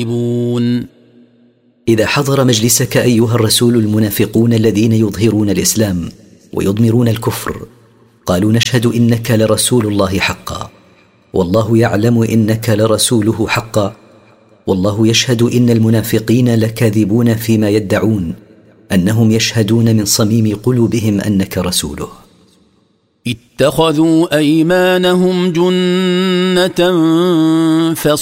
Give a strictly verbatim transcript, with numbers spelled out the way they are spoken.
إذا حضر مجلسك أيها الرسول المنافقون الذين يظهرون الإسلام ويضمرون الكفر قالوا نشهد إنك لرسول الله حقا والله يعلم إنك لرسوله حقا والله يشهد إن المنافقين لكاذبون فيما يدعون أنهم يشهدون من صميم قلوبهم أنك رسوله. اتخذوا أيمانهم جنة